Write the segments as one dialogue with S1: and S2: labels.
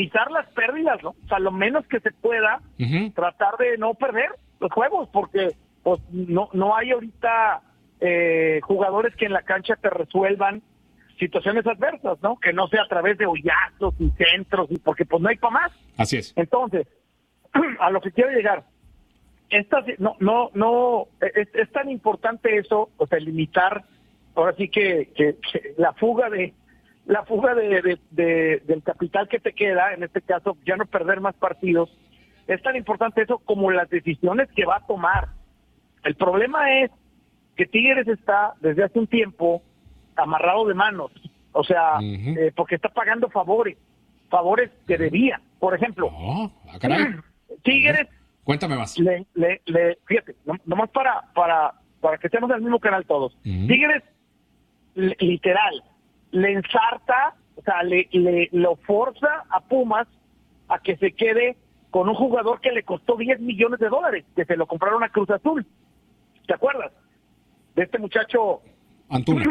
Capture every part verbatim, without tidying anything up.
S1: evitar las pérdidas, ¿no? O sea, lo menos que se pueda, uh-huh. tratar de no perder los juegos, porque pues no no hay ahorita eh, jugadores que en la cancha te resuelvan situaciones adversas, ¿no? Que no sea a través de hoyazos y centros, y porque pues no hay para más.
S2: Así es.
S1: Entonces, a lo que quiero llegar, esta, no, no, no, es, es tan importante eso, o sea, limitar, ahora sí que, que, que la fuga de, la fuga de, de, de, del capital que te queda, en este caso, ya no perder más partidos, es tan importante eso como las decisiones que va a tomar. El problema es que Tigres está, desde hace un tiempo, amarrado de manos, o sea, uh-huh. eh, porque está pagando favores, favores que debía. Por ejemplo,
S2: oh, ah, caray.
S1: Tigres,
S2: cuéntame más.
S1: Le, le, le, fíjate, no, nomás para, para, para que estemos en el mismo canal todos. Uh-huh. Tigres, le, literal, le ensarta, o sea, le, le lo forza a Pumas a que se quede con un jugador que le costó diez millones de dólares, que se lo compraron a Cruz Azul. ¿Te acuerdas? De este muchacho
S2: Antuna.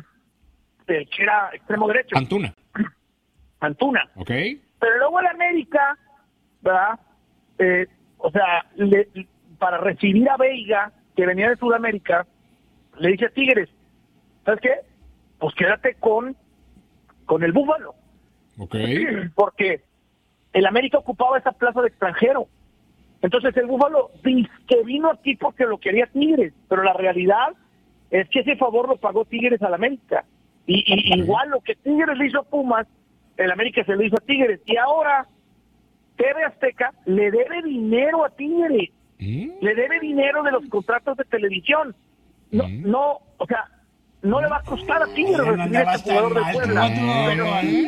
S1: El que era extremo derecho.
S2: Antuna.
S1: Antuna.
S2: Ok.
S1: Pero luego el América, ¿verdad? Eh, o sea, le, para recibir a Veiga, que venía de Sudamérica, le dice a Tigres, ¿sabes qué? Pues quédate con, con el Búfalo.
S2: Ok.
S1: Porque el América ocupaba esa plaza de extranjero. Entonces el Búfalo dice que vino aquí porque lo quería Tigres, pero la realidad es que ese favor lo pagó Tigres al América. Y, y igual lo que Tigres le hizo a Pumas, el América se lo hizo a Tigres. Y ahora T V Azteca le debe dinero a Tigres. ¿Mm? Le debe dinero de los contratos de televisión. No, ¿Mm? no, o sea, no le va a costar a Tigres
S3: no,
S1: recibir a este jugador de Puebla. Pero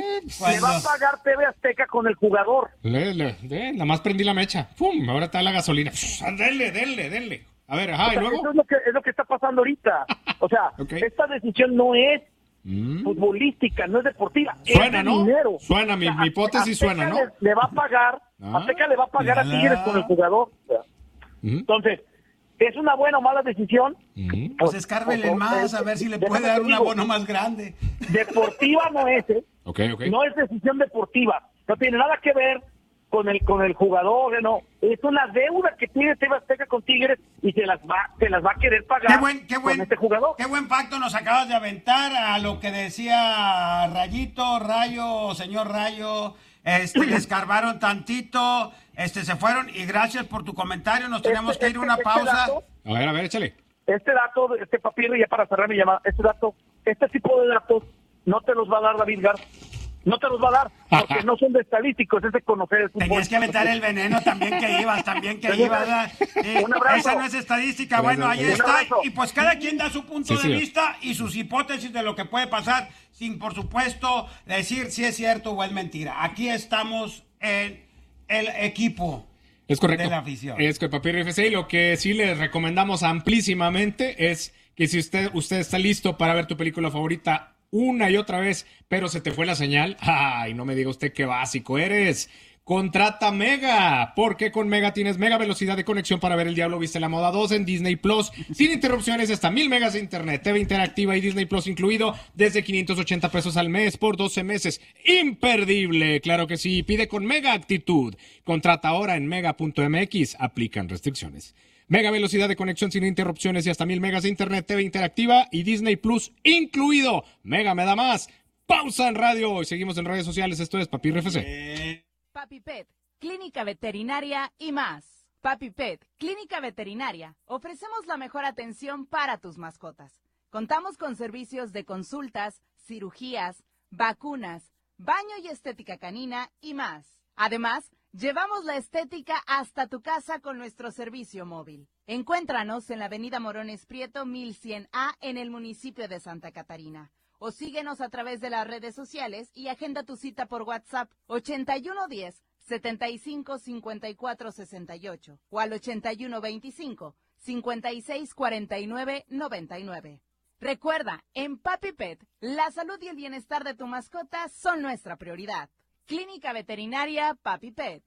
S1: le va a pagar T V Azteca con el jugador.
S2: Le, le, le, nada más prendí la mecha. ¡Pum! Ahora está la gasolina. Denle, denle, denle. A ver, ajá,
S1: o sea,
S2: ¿y luego?
S1: Eso es lo que, es lo que está pasando ahorita. O sea, okay. Esta decisión no es mm. futbolística, no es deportiva.
S2: Suena,
S1: es
S2: ¿no?
S1: Dinero.
S2: Suena, mi,
S1: o sea,
S2: mi hipótesis
S1: Azteca
S2: suena, ¿no?
S1: Le, le va a pagar, ah. Azteca le va a pagar yeah. a Tigres con el jugador. O sea. mm. Entonces, ¿es una buena o mala decisión?
S3: Mm. Pues, pues escárvele pues, más, a ver si le puede dar un abono más grande.
S1: Deportiva no es, ¿eh?
S2: Okay, okay.
S1: No es decisión deportiva. No tiene nada que ver con el con el jugador, no. Es una deuda que tiene T V Azteca con Tigres y se las va se las va a querer pagar
S3: qué buen, qué buen,
S1: con este jugador.
S3: Qué buen pacto nos acabas de aventar a lo que decía Rayito, Rayo, señor Rayo. Este, le escarbaron tantito, este, se fueron y gracias por tu comentario. Nos tenemos este, que ir a una este, pausa.
S2: Este dato, a ver, a ver, échale.
S1: Este dato, este papiro, ya para cerrar mi llamada, este dato, este tipo de datos no te los va a dar David Gar. No te los va a dar, porque no son de estadísticos, es de conocer el fútbol.
S3: Tenías que aventar el veneno también que ibas, también que ibas. Eh,
S1: un abrazo.
S3: Esa no es estadística, bueno, ahí está. Y pues cada quien da su punto
S2: sí,
S3: de
S2: sí.
S3: vista y sus hipótesis de lo que puede pasar, sin por supuesto decir si es cierto o es mentira. Aquí estamos en el equipo.
S2: Es correcto.
S3: De la afición.
S2: Es que Papirri F C, y lo que sí les recomendamos amplísimamente es que si usted, usted está listo para ver tu película favorita una y otra vez, pero se te fue la señal, ay, no me diga usted qué básico eres. Contrata Mega, porque con Mega tienes mega velocidad de conexión para ver El Diablo Viste la Moda dos en Disney Plus, sin interrupciones, hasta mil megas de internet, T V interactiva y Disney Plus incluido, desde quinientos ochenta pesos al mes por doce meses. ¡Imperdible! Claro que sí, pide con Mega actitud. Contrata ahora en mega punto m x, aplican restricciones. Mega velocidad de conexión sin interrupciones y hasta mil megas de internet, T V interactiva y Disney Plus incluido. Mega me da más. Pausa en radio y seguimos en redes sociales. Esto es Papirri F C.
S4: Papi Pet, clínica veterinaria y más. Papi Pet, clínica veterinaria. Ofrecemos la mejor atención para tus mascotas. Contamos con servicios de consultas, cirugías, vacunas, baño y estética canina y más. Además, llevamos la estética hasta tu casa con nuestro servicio móvil. Encuéntranos en la avenida Morones Prieto mil cien A en el municipio de Santa Catarina. O síguenos a través de las redes sociales y agenda tu cita por WhatsApp ochenta y uno diez, setenta y cinco, cincuenta y cuatro sesenta y ocho o al ochenta y uno veinticinco, cincuenta y seis cuarenta y nueve noventa y nueve. Recuerda, en Papi Pet, la salud y el bienestar de tu mascota son nuestra prioridad. Clínica Veterinaria Papi Pet.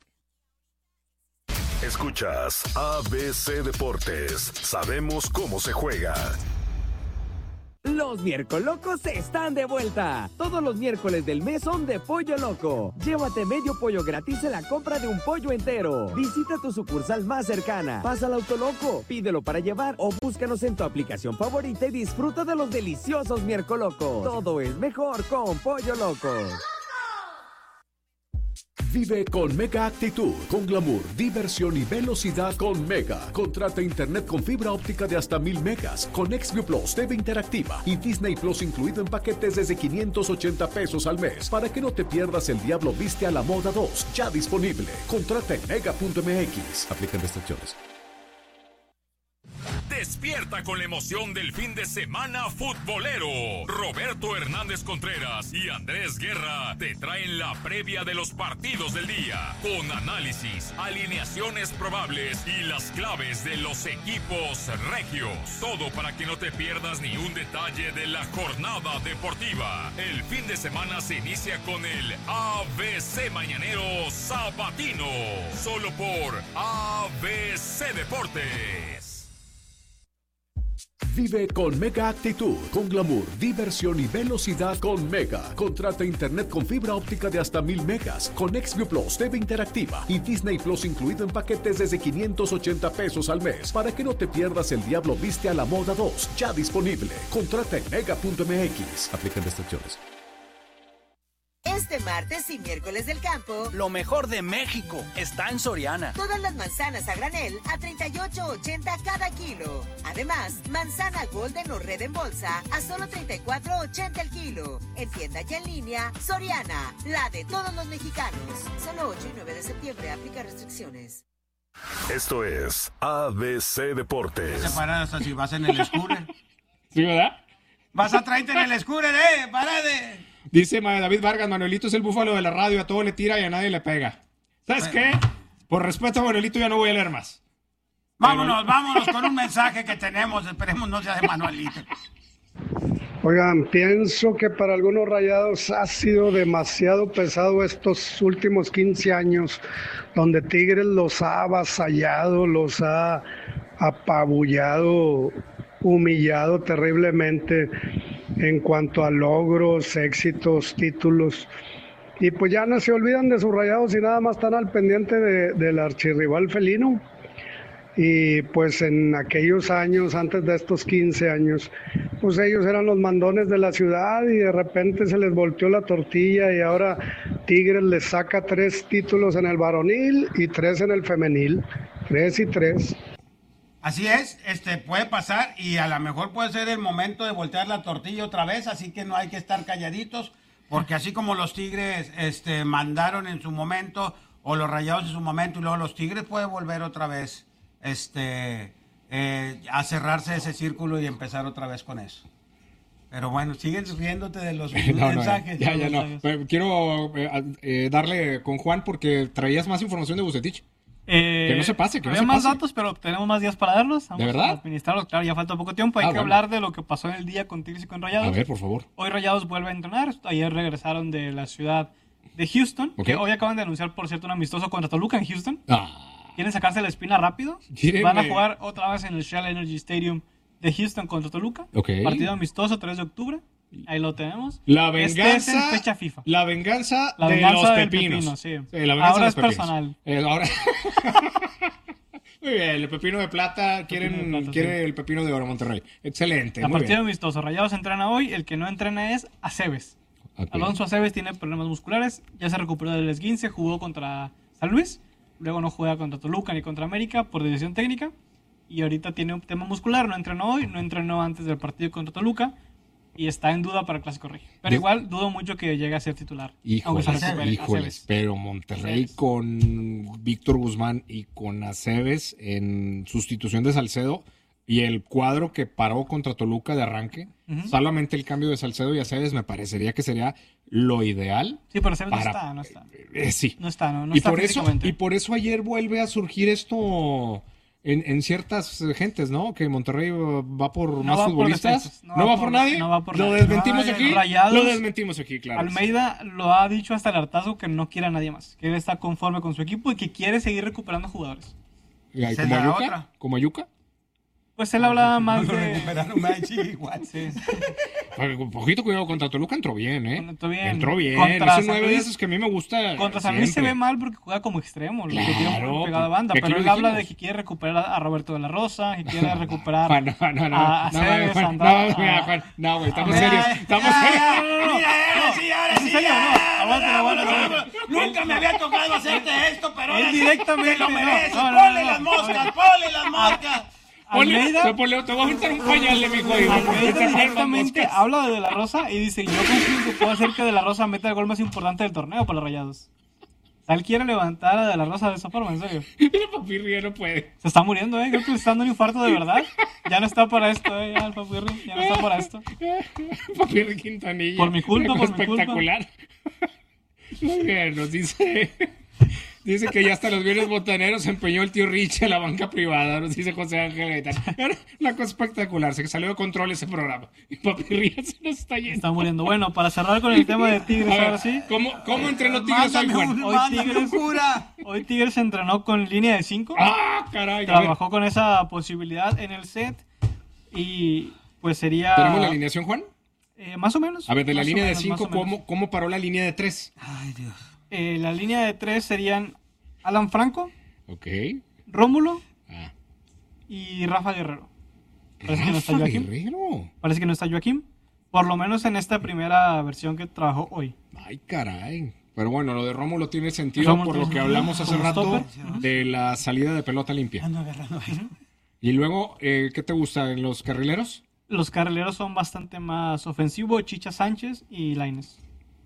S5: Escuchas A B C Deportes. Sabemos cómo se juega. Los Miercolocos están de vuelta. Todos los miércoles del mes son de Pollo Loco. Llévate medio pollo gratis en la compra de un pollo entero. Visita tu sucursal más cercana. Pasa al Autoloco, pídelo para llevar o búscanos en tu aplicación favorita y disfruta de los deliciosos Miercolocos. Todo es mejor con Pollo Loco.
S6: Vive con Mega Actitud, con glamour, diversión y velocidad con Mega. Contrata internet con fibra óptica de hasta mil megas, con Xview Plus, T V interactiva y Disney Plus incluido en paquetes desde quinientos ochenta pesos al mes. Para que no te pierdas El Diablo Viste a la Moda dos, ya disponible. Contrata en mega punto m x. Aplican restricciones.
S7: Despierta con la emoción del fin de semana futbolero. Roberto Hernández Contreras y Andrés Guerra te traen la previa de los partidos del día, con análisis, alineaciones probables y las claves de los equipos regios. Todo para que no te pierdas ni un detalle de la jornada deportiva. El fin de semana se inicia con el A B C Mañanero Sabatino, solo por A B C Deportes.
S6: Vive con Mega Actitud, con glamour, diversión y velocidad con Mega. Contrata internet con fibra óptica de hasta mil megas, con Xview Plus, T V interactiva y Disney Plus incluido en paquetes desde quinientos ochenta pesos al mes. Para que no te pierdas El Diablo Viste a la Moda dos, ya disponible. Contrata en mega punto m x. Aplican restricciones.
S8: Este martes y miércoles del campo,
S9: lo mejor de México está en Soriana.
S8: Todas las manzanas a granel a treinta y ocho ochenta cada kilo. Además, manzana Golden o Red en bolsa a solo treinta y cuatro ochenta el kilo. En tienda y en línea, Soriana, la de todos los mexicanos. Solo ocho y nueve de septiembre, aplica restricciones.
S7: Esto es A B C Deportes.
S3: Se paran hasta si vas en el scooter.
S2: ¿Sí, verdad?
S3: Vas a traerte en el scooter, eh, párate.
S2: Dice David Vargas, Manuelito es el búfalo de la radio, a todo le tira y a nadie le pega. ¿Sabes qué? Por respeto a Manuelito ya no voy a leer más.
S3: Vámonos, Pero... vámonos con un mensaje que tenemos, esperemos no sea de Manuelito.
S10: Oigan, pienso que para algunos Rayados ha sido demasiado pesado estos últimos quince años, donde Tigres los ha avasallado, los ha apabullado, humillado terriblemente en cuanto a logros, éxitos, títulos, y pues ya no se olvidan de sus Rayados y nada más están al pendiente de, del archirrival felino. Y pues en aquellos años, antes de estos quince años, pues ellos eran los mandones de la ciudad y de repente se les volteó la tortilla y ahora Tigres les saca tres títulos en el varonil y tres en el femenil, tres y tres.
S3: Así es, este puede pasar y a lo mejor puede ser el momento de voltear la tortilla otra vez, así que no hay que estar calladitos, porque así como los Tigres este, mandaron en su momento, o los Rayados en su momento, y luego los Tigres puede volver otra vez este, eh, a cerrarse ese círculo y empezar otra vez con eso. Pero bueno, siguen riéndote de los
S2: no,
S3: mensajes.
S2: No, ya, ya, no. Quiero eh, eh, darle con Juan porque traías más información de Vucetich.
S11: Eh,
S2: que no se pase, que no
S11: había
S2: se
S11: más
S2: pase.
S11: datos, pero tenemos más días para darlos. Vamos
S2: ¿De verdad?
S11: a administrarlos, claro, ya falta poco tiempo. Hay
S2: Ah,
S11: que
S2: bueno.
S11: hablar de lo que pasó en el día con Tigres y con Rayados.
S2: A ver, por favor.
S11: Hoy Rayados vuelve a entrenar. Ayer regresaron de la ciudad de Houston,
S2: Ok.
S11: que hoy acaban de anunciar, por cierto, un amistoso contra Toluca en Houston.
S2: Ah,
S11: Quieren sacarse la espina rápido.
S2: Quieren,
S11: Van a
S2: eh.
S11: jugar otra vez en el Shell Energy Stadium de Houston contra Toluca.
S2: Ok.
S11: Partido amistoso, tres de octubre. Ahí lo tenemos.
S2: La
S11: Este
S2: venganza,
S11: es en fecha FIFA.
S2: la venganza
S11: La
S2: de
S11: venganza
S2: los
S11: del
S2: pepinos.
S11: pepino, sí.
S2: Sí, la venganza
S11: Ahora
S2: de los
S11: es
S2: pepinos.
S11: personal.
S2: Eh, ahora... Muy bien, el pepino de plata, quieren,
S11: Pepino de plata,
S2: quiere
S11: sí.
S2: el pepino de oro Monterrey. Excelente,
S11: La
S2: muy
S11: partida
S2: bien.
S11: amistoso. Rayados entrena hoy. El que no entrena es Aceves.
S2: Ok.
S11: Alonso Aceves tiene problemas musculares. Ya se recuperó del esguince. Jugó contra San Luis. Luego no juega contra Toluca ni contra América por decisión técnica. Y ahorita tiene un tema muscular. No entrenó hoy. No entrenó antes del partido contra Toluca. Y está en duda para el Clásico Regio. Pero
S2: Yo-
S11: igual dudo mucho que llegue a ser titular. aunque se
S2: Híjoles,
S11: recupere.
S2: híjoles,
S11: Aceves.
S2: pero Monterrey
S11: Aceves.
S2: con Víctor Guzmán y con Aceves en sustitución de Salcedo y el cuadro que paró contra Toluca de arranque,
S11: Ujú.
S2: solamente el cambio de Salcedo y Aceves me parecería que sería lo ideal.
S11: Sí, pero Aceves
S2: para-
S11: no está. No está.
S2: Eh, sí.
S11: No está, no, no
S2: y,
S11: está
S2: por eso,
S11: físicamente.
S2: y por eso ayer vuelve a surgir esto en, en ciertas gentes, ¿no? Que Monterrey va por
S11: No
S2: más
S11: va por
S2: futbolistas.
S11: defectos,
S2: ¿No, va por nadie?
S11: no va por
S2: ¿Lo
S11: nadie.
S2: desmentimos
S11: No,
S2: aquí?
S11: Rayados-
S2: Lo desmentimos aquí, claro.
S11: Almeida lo ha dicho hasta el hartazgo que no quiere a nadie más. Que él está conforme con su equipo y que quiere seguir recuperando jugadores.
S2: Y ahí,
S3: Esa
S2: ¿Como
S3: es la
S2: Ayuca?
S3: otra.
S2: ¿Como Ayuca?
S11: Pues él hablaba más
S3: Lo
S11: de...
S3: recuperaron Messi igual.
S11: Sí.
S2: Un poquito cuidado contra Toluca, entró bien, ¿eh?
S11: Entró bien.
S2: Entró bien.
S11: Contra
S2: Ese nueve
S11: San Luis-
S2: de esos que a mí me gusta.
S11: Contra San Luis se
S2: siempre.
S11: ve mal porque juega como extremo, lo que
S2: Claro,
S11: tiene un pegado de banda,
S2: que
S11: pero
S2: aquí
S11: él
S2: lo
S11: habla de
S2: dijimos.
S11: que quiere recuperar a Roberto de la Rosa, que quiere recuperar
S2: Juan, no, no, no,
S11: a, a
S2: no,
S11: Cebes,
S2: Juan,
S11: a Andrade,
S2: no, mira,
S11: a-
S2: Juan, no, güey, estamos
S11: a-
S2: serios,
S11: Ya,
S2: estamos
S11: ya,
S2: serios.
S11: ya, no, no,
S3: Mira, ahora
S11: no.
S3: sí, ahora
S11: ¿En
S3: sí.
S11: serio?
S3: ya.
S11: No, aguanta, aguanta, aguanta.
S3: Nunca me había tocado hacerte esto, pero
S11: Él
S3: ahora sí
S11: directamente,
S3: te lo
S11: no,
S3: mereces.
S11: no, no,
S3: Ponle
S11: no,
S3: las
S11: no,
S3: moscas,
S11: no.
S3: ponle las moscas.
S11: Almeida,
S2: Ponle, ponle, te voy a aventar un pañal de mi hijo.
S11: Almeida directamente habla de De La Rosa y dice, yo confío que puedo hacer que De La Rosa meta el gol más importante del torneo para los Rayados. O sea, él quiere levantar a De La Rosa de esa forma, en serio.
S2: Mira, Papirri no puede.
S11: Se está muriendo, eh. Creo que le está dando un infarto de verdad. Ya no está para esto, eh. Ya el Papirri, ya no está para esto.
S2: Papirri Quintanilla.
S11: Por mi culpa,
S2: Una
S11: por
S2: cosa
S11: mi culpa.
S2: espectacular. Muy bien, nos dice... Dice que ya hasta los bienes botaneros se empeñó el tío Rich en la banca privada, nos dice José Ángel Gaitán. Era una cosa espectacular, se salió de control ese programa. Y Papirri ya se nos está yendo.
S11: Está muriendo. Bueno, para cerrar con el tema de Tigres,
S2: A ver,
S11: ahora sí.
S2: ¿Cómo, cómo entrenó Tigres hoy,
S3: Mándame
S2: Juan?
S3: un,
S11: Hoy
S3: mándame un
S11: Tigres-
S3: cura.
S11: Hoy Tigres se entrenó con línea de cinco.
S2: ¡Ah, caray! A ver,
S11: Trabajó con esa posibilidad en el set. Y pues sería...
S2: ¿tenemos la alineación, Juan?
S11: eh, más o menos.
S2: A ver, de la
S11: más o
S2: línea de
S11: menos, más
S2: cinco,
S11: o menos.
S2: ¿cómo, ¿cómo paró la línea de tres?
S3: Ay, Dios.
S11: Eh, la línea de tres serían Alan Franco,
S2: Ok.
S11: Rómulo
S2: Ah.
S11: y Rafa Guerrero. Parece que no está
S2: Rafa
S11: Joaquín.
S2: Guerrero.
S11: Parece que no está Joaquín. Por lo menos en esta primera versión que trabajó hoy.
S2: Ay, caray. Pero bueno, lo de Rómulo tiene sentido
S11: Rómulo
S2: por lo
S11: tiene
S2: que
S11: sentido,
S2: hablamos hace
S11: como
S2: rato
S11: stopper.
S2: de la salida de pelota limpia.
S3: Ando agarrando ahí.
S2: Y luego, eh, ¿qué te gusta en los carrileros?
S11: Los carrileros son bastante más ofensivos, Chicha Sánchez y Lainez.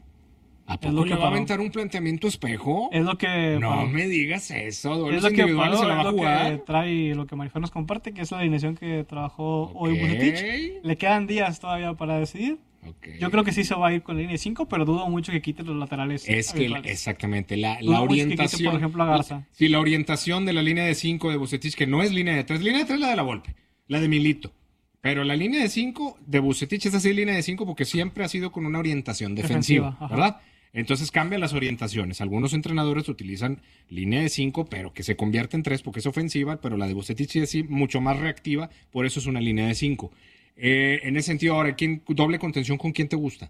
S2: ¿A
S11: Es
S2: poco
S11: lo
S2: le
S11: que
S2: va a
S11: paró.
S2: aventar un planteamiento espejo?
S11: Es lo que
S2: No
S11: paró.
S2: me digas eso,
S11: Es
S2: duelos
S11: lo que
S2: individuales
S11: paró,
S2: se la va
S11: es
S2: a
S11: lo que
S2: jugar.
S11: trae lo que Marifer nos comparte, que es la alineación que trabajó hoy
S2: Ok.
S11: Bucetich. Le quedan días todavía para decidir.
S2: Ok.
S11: Yo creo que sí se va a ir con la línea de cinco, pero dudo mucho que quite los laterales.
S2: Es que,
S11: habituales.
S2: exactamente, la,
S11: Dudo
S2: la
S11: mucho que quite,
S2: orientación...
S11: por ejemplo, a Garza.
S2: Sí, la orientación de la línea de cinco de Bucetich, que no es línea de tres. Línea de tres es la de la Volpe, la de Milito. Pero la línea de cinco de Bucetich es así línea de cinco porque siempre ha sido con una orientación defensiva,
S11: Defensiva, ajá.
S2: ¿verdad? Entonces cambian las orientaciones. Algunos entrenadores utilizan línea de cinco, pero que se convierte en tres porque es ofensiva, pero la de Bucetich es así, mucho más reactiva, por eso es una línea de cinco. Eh, en ese sentido, ahora, ¿quién, doble contención con quién te gusta?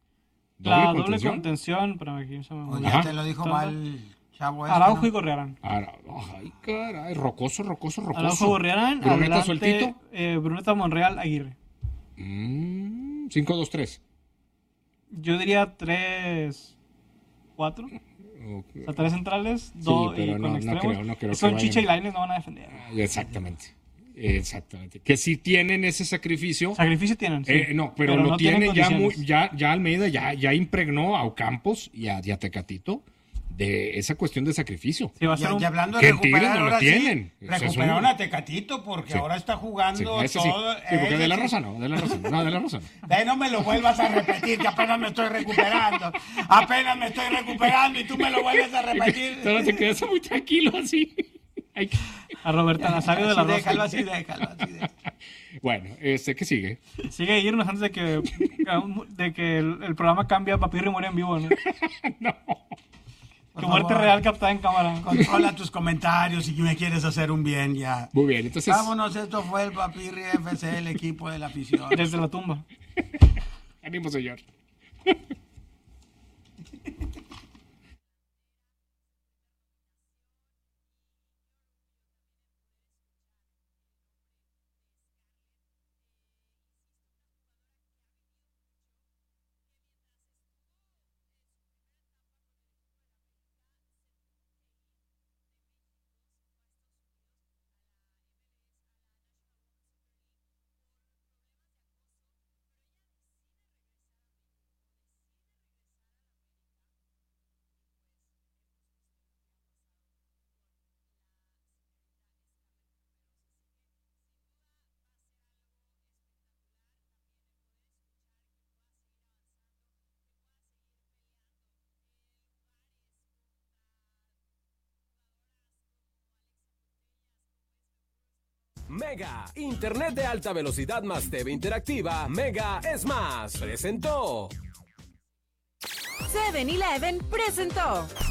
S11: La doble contención, pero aquí se me
S3: Pues
S11: olvidó.
S3: ya
S2: Ajá.
S3: te lo dijo
S11: Entonces,
S3: mal, chavo. este,
S11: Araujo
S3: ¿no?
S11: y Gorriarán.
S2: Ara- Ay, caray, rocoso, rocoso, rocoso.
S11: Araujo, Gorriarán.
S2: Bruneta
S11: adelante,
S2: sueltito.
S11: eh, Bruneta, Monreal, Aguirre.
S2: Mm, cinco dos tres.
S11: Yo diría tres cuatro. O sea, tres centrales, dos
S2: pero
S11: y
S2: no,
S11: con
S2: no
S11: extremos.
S2: creo, no creo
S11: Y con
S2: que
S11: Chicha y
S2: vayan.
S11: Lainez no van a defender.
S2: Exactamente. Exactamente. Que sí tienen ese sacrificio.
S11: Sacrificio tienen, sí.
S2: Eh, no, pero,
S11: Pero
S2: lo
S11: no tienen
S2: tienen ya, muy,
S11: condiciones.
S2: ya, ya Almeida ya, ya impregnó a Ocampos y a, y a Tecatito de esa cuestión de sacrificio.
S11: Sí, va a
S3: Y,
S11: ser un-
S3: y hablando
S2: que
S3: de
S2: en Tigres
S3: recuperar,
S2: no lo
S3: ahora sí,
S2: tienen. Eso es
S3: recuperaron
S2: un-
S3: a Tecatito porque
S2: Sí.
S3: ahora está
S2: Sí,
S3: jugando
S2: ese sí.
S3: todo.
S2: Sí, porque
S3: ese
S2: de la
S3: sí.
S2: Rosa no, de la Rosa no, no, de la Rosa no.
S3: Ve, no me lo vuelvas a repetir, que apenas me estoy recuperando. Apenas me estoy recuperando y tú me lo vuelves a repetir.
S2: Todo se queda muy tranquilo así. Ay,
S11: A Roberto Nazario de la
S3: Así
S11: Rosa.
S3: déjalo, así déjalo, así déjalo.
S2: bueno, este, ¿qué sigue?
S11: Sigue irnos antes de que, de que el, el programa cambie a Papirri muere en vivo, ¿no?
S3: Por
S11: Tu muerte
S3: favor,
S11: real captada en cámara.
S3: Controla tus comentarios si me quieres hacer un bien ya.
S2: Muy bien, entonces.
S3: Vámonos, esto fue el Papirri F C, el equipo de la afición.
S11: Desde la tumba.
S2: Ánimo, señor.
S5: Mega, internet de alta velocidad más T V interactiva. Mega es más. Presentó.
S4: seven eleven presentó